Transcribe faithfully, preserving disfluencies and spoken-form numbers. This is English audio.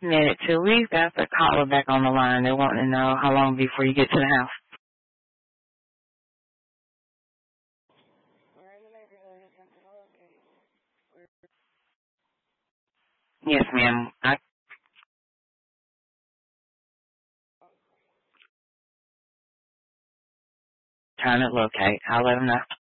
Minute two. We've got the caller back on the line. They want to know how long before you get to the house. Yes, ma'am. I'm trying to locate. I'll let them know.